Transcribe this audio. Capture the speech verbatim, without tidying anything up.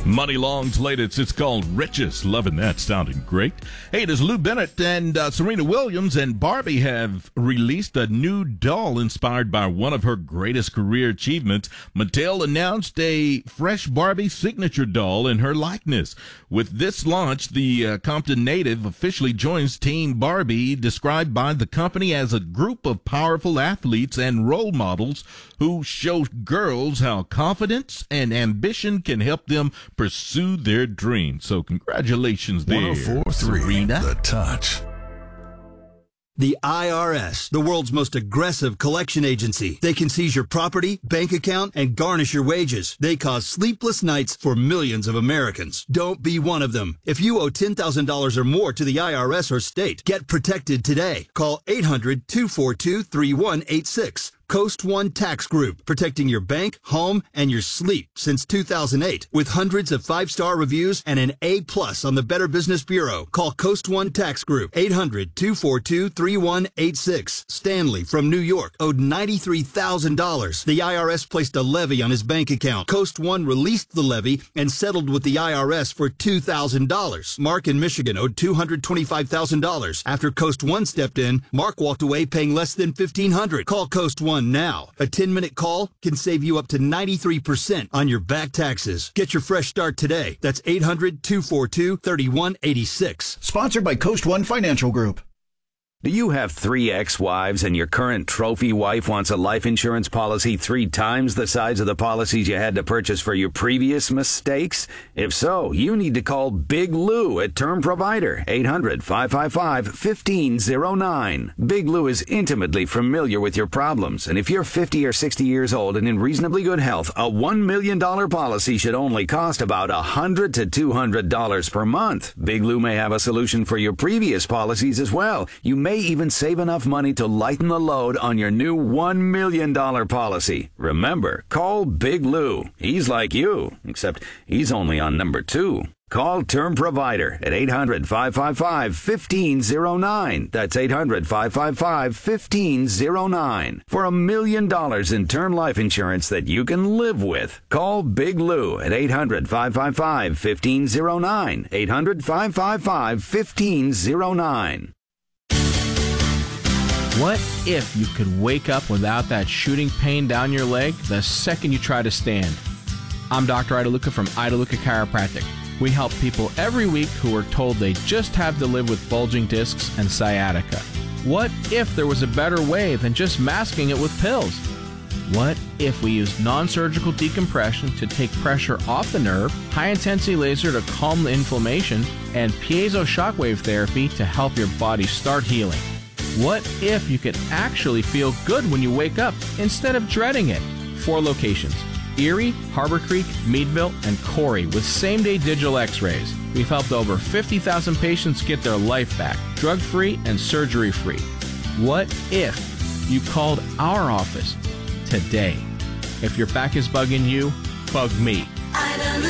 Money Long's latest, it's called Riches. Loving that, sounding great. Hey, it is Lou Bennett and uh, Serena Williams and Barbie have released a new doll inspired by one of her greatest career achievements. Mattel announced a fresh Barbie signature doll in her likeness. With this launch, the uh, Compton native officially joins Team Barbie, described by the company as a group of powerful athletes and role models who show girls how confidence and ambition can help them pursue their dreams. So congratulations there, one oh four point three Serena. The Touch. The I R S, the world's most aggressive collection agency. They can seize your property, bank account, and garnish your wages. They cause sleepless nights for millions of Americans. Don't be one of them. If you owe ten thousand dollars or more to the I R S or state, get protected today. Call eight hundred, two four two, three one eight six. Coast One Tax Group, protecting your bank, home, and your sleep since two thousand eight. With hundreds of five-star reviews and an A plus on the Better Business Bureau. Call Coast One Tax Group, eight hundred, two four two, three one eight six. Stanley from New York owed ninety-three thousand dollars. The I R S placed a levy on his bank account. Coast One released the levy and settled with the I R S for two thousand dollars. Mark in Michigan owed two hundred twenty-five thousand dollars. After Coast One stepped in, Mark walked away paying less than fifteen hundred dollars. Call Coast One now. A ten-minute call can save you up to ninety-three percent on your back taxes. Get your fresh start today. That's eight hundred, two four two, three one eight six. Sponsored by Coast One Financial Group. Do you have three ex-wives and your current trophy wife wants a life insurance policy three times the size of the policies you had to purchase for your previous mistakes? If so, you need to call Big Lou at Term Provider, eight hundred, five five five, one five zero nine. Big Lou is intimately familiar with your problems, and if you're fifty or sixty years old and in reasonably good health, a one million dollars policy should only cost about one hundred to two hundred dollars per month. Big Lou may have a solution for your previous policies as well. You may even save enough money to lighten the load on your new one million dollars policy. Remember, call Big Lou. He's like you, except he's only on number two. Call Term Provider at eight hundred, five five five, one five zero nine. That's eight hundred, five five five, one five zero nine. For a million dollars in term life insurance that you can live with. Call Big Lou at eight hundred, five five five, one five zero nine. eight hundred, five five five, one five zero nine. What if you could wake up without that shooting pain down your leg the second you try to stand? I'm Doctor Ida Luca from Ida Luca Chiropractic. We help people every week who are told they just have to live with bulging discs and sciatica. What if there was a better way than just masking it with pills? What if we used non-surgical decompression to take pressure off the nerve, high-intensity laser to calm the inflammation, and piezo shockwave therapy to help your body start healing? What if you could actually feel good when you wake up instead of dreading it? Four locations: Erie, Harbor Creek, Meadville, and Corey with same-day digital x-rays. We've helped over fifty thousand patients get their life back, drug-free and surgery-free. What if you called our office today? If your back is bugging you, bug me.